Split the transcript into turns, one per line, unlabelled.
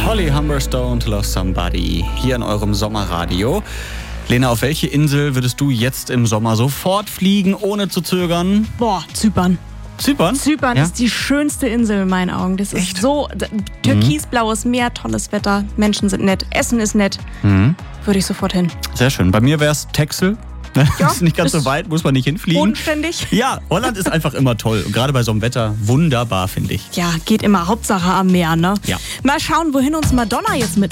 Holly Humberstone, To Love Somebody, hier in eurem Sommerradio. Lena, auf welche Insel würdest du jetzt im Sommer sofort fliegen, ohne zu zögern?
Boah, Zypern.
Zypern?
Zypern ist die schönste Insel in meinen Augen. Das ist so türkisblaues Meer, tolles Wetter, Menschen sind nett, Essen ist nett. Würde ich sofort hin.
Sehr schön. Bei mir wäre es Texel.
Ja,
ist nicht ganz so weit, muss man nicht hinfliegen.
Bodenständig.
Ja, Holland ist einfach immer toll. Und gerade bei so einem Wetter wunderbar, finde ich.
Ja, geht immer. Hauptsache am Meer, ne?
Ja.
Mal schauen, wohin uns Madonna jetzt mit